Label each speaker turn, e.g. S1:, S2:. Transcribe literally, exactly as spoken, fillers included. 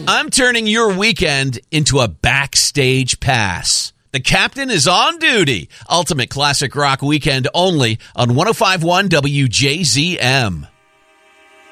S1: I'm turning your weekend into a backstage pass. The captain is on duty. Ultimate Classic Rock Weekend only on one oh five point one W J Z M.